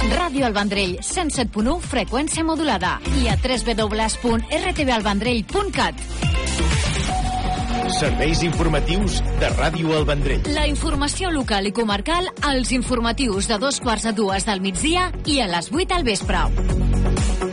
Ràdio El Vendrell, 107.1, freqüència modulada. I a www.rtvalvendrell.cat. Serveis informatius de Ràdio El Vendrell. La informació local i comarcal als informatius de 2:15 del migdia i a les 8 al vespre.